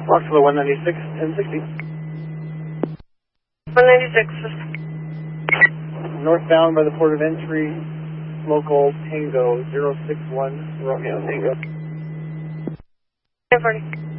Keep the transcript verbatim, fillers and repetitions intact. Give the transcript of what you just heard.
Rockville one ninety-six, ten sixty. one ninety-six. Northbound by the port of entry, local Tango zero six one, Romeo Tango. ten forty.